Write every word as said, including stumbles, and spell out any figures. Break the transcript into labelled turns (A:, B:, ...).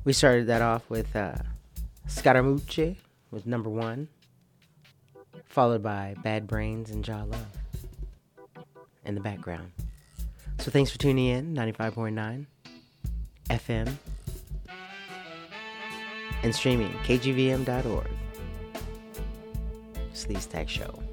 A: We started that off with uh, Scaramucci with number one, followed by Bad Brains and Jaw Love in the background. So thanks for tuning in, ninety-five point nine F M and streaming, K G V M dot org. Sleaze Tech Show.